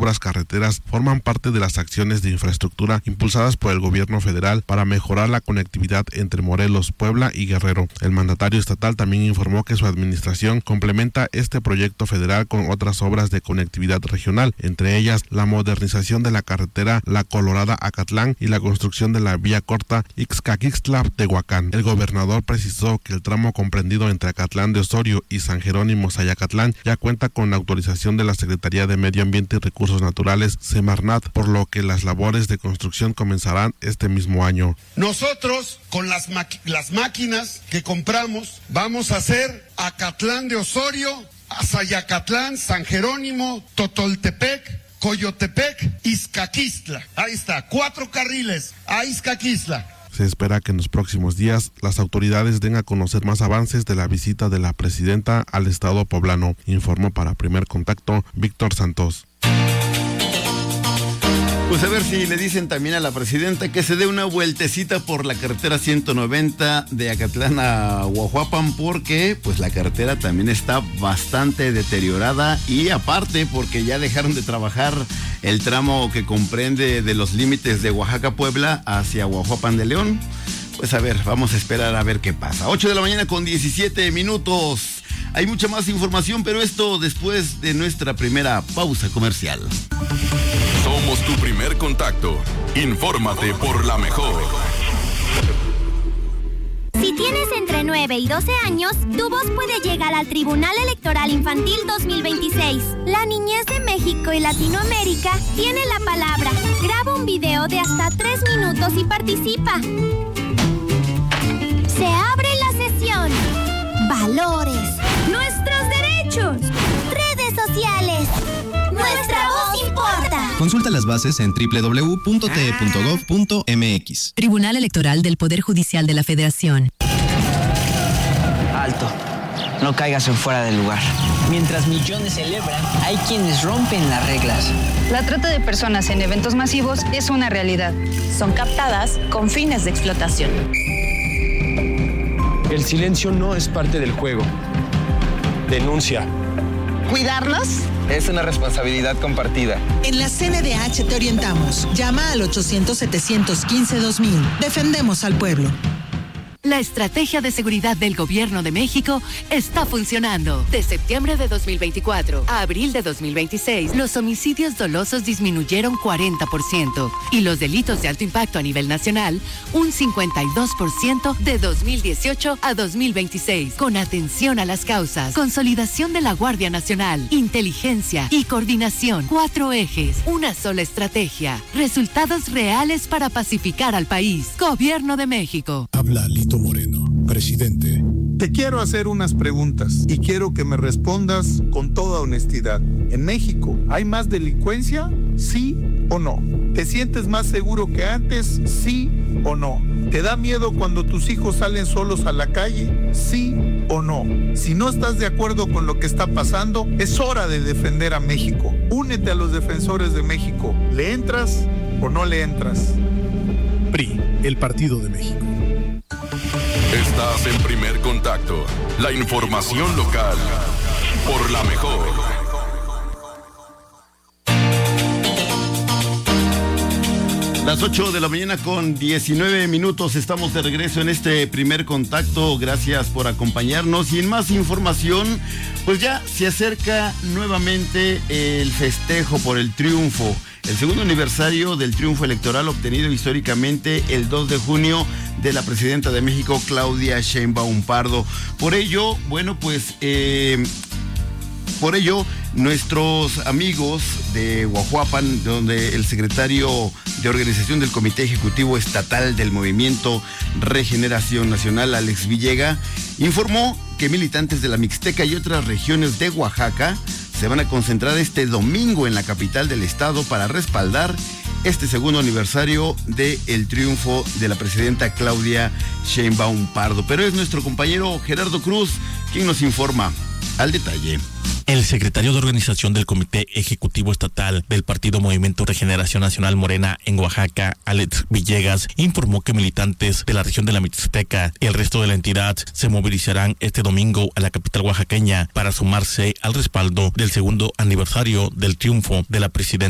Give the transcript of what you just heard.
obras carreteras forman parte de las acciones de infraestructura impulsadas por el gobierno federal para mejorar la conectividad entre Morelos, Puebla y Guerrero. El mandatario estatal también informó que su administración complementa este proyecto federal con otras obras de conectividad regional, entre ellas la modernización de la carretera La Colorada-Acatlán y la construcción de la vía corta Ixcaquixtla-Tehuacán. El gobernador precisó que el tramo comprendido entre Acatlán de Osorio y San Jerónimo-Sayacatlán ya cuenta con la autorización de la Secretaría de Medio Ambiente y Recursos Naturales, Semarnat, por lo que las labores de construcción comenzarán este mismo año. Nosotros, con las máquinas que compramos, vamos a hacer Acatlán de Osorio, Sayacatlán, San Jerónimo, Totoltepec, Coyotepec, Ixcaquixtla. Ahí está, 4 carriles a Ixcaquixtla. Se espera que en los próximos días las autoridades den a conocer más avances de la visita de la presidenta al estado poblano, informó para Primer Contacto Víctor Santos. Pues a ver si le dicen también a la presidenta que se dé una vueltecita por la carretera 190 de Acatlán a Huajuapan, porque pues la carretera también está bastante deteriorada, y aparte porque ya dejaron de trabajar el tramo que comprende de los límites de Oaxaca-Puebla hacia Huajuapan de León. Pues a ver, vamos a esperar a ver qué pasa. 8 de la mañana con 17 minutos. Hay mucha más información, pero esto después de nuestra primera pausa comercial. Somos tu primer contacto. Infórmate por la mejor. Si tienes entre 9 y 12 años, tu voz puede llegar al Tribunal Electoral Infantil 2026. La niñez de México y Latinoamérica tiene la palabra. Graba un video de hasta 3 minutos y participa. Se abre la sesión. Valores. Nuestros derechos. Redes sociales. Nuestra voz importa. Consulta las bases en www.te.gov.mx. Tribunal Electoral del Poder Judicial de la Federación. Alto. No caigas en fuera del lugar. Mientras millones celebran, hay quienes rompen las reglas. La trata de personas en eventos masivos es una realidad. Son captadas con fines de explotación. El silencio no es parte del juego. Denuncia. ¿Cuidarnos? Es una responsabilidad compartida. En la CNDH te orientamos. Llama al 800-715-2000. Defendemos al pueblo. La estrategia de seguridad del Gobierno de México está funcionando. De septiembre de 2024 a abril de 2026, los homicidios dolosos disminuyeron 40% y los delitos de alto impacto a nivel nacional un 52% de 2018 a 2026. Con atención a las causas, consolidación de la Guardia Nacional, inteligencia y coordinación. 4 ejes, una sola estrategia. Resultados reales para pacificar al país. Gobierno de México. Habla Lito Moreno, presidente. Te quiero hacer unas preguntas y quiero que me respondas con toda honestidad. ¿En México hay más delincuencia? ¿Sí o no? ¿Te sientes más seguro que antes? ¿Sí o no? ¿Te da miedo cuando tus hijos salen solos a la calle? ¿Sí o no? Si no estás de acuerdo con lo que está pasando, es hora de defender a México. Únete a los defensores de México. ¿Le entras o no le entras? PRI, el Partido de México. Estás en Primer Contacto. La información local por la mejor. Las 8 de la mañana con 19 minutos. Estamos de regreso en este Primer Contacto. Gracias por acompañarnos. Y en más información, pues ya se acerca nuevamente el festejo por el triunfo. El segundo aniversario del triunfo electoral obtenido históricamente el 2 de junio de la presidenta de México, Claudia Sheinbaum Pardo. Por ello, nuestros amigos de Huajuapan, donde el secretario de organización del Comité Ejecutivo Estatal del Movimiento Regeneración Nacional, Alex Villega, informó que militantes de la Mixteca y otras regiones de Oaxaca se van a concentrar este domingo en la capital del estado para respaldar este segundo aniversario del triunfo de la presidenta Claudia Sheinbaum Pardo. Pero es nuestro compañero Gerardo Cruz quien nos informa al detalle. El secretario de organización del Comité Ejecutivo Estatal del Partido Movimiento Regeneración Nacional Morena en Oaxaca, Alex Villegas, informó que militantes de la región de la Mixteca y el resto de la entidad se movilizarán este domingo a la capital oaxaqueña para sumarse al respaldo del segundo aniversario del triunfo de la presidenta